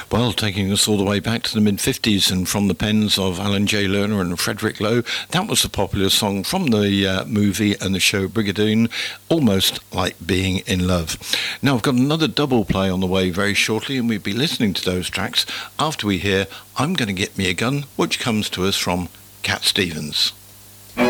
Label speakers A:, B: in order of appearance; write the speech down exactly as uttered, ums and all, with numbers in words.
A: Well, taking us all the way back to the mid-fifties and from the pens of Alan J. Lerner and Frederick Lowe, that was a popular song from the uh, movie and the show Brigadoon, Almost Like Being in Love. Now, I've got another double play on the way very shortly, and we'll be listening to those tracks after we hear I'm Gonna Get Me a Gun, which comes to us from Cat Stevens.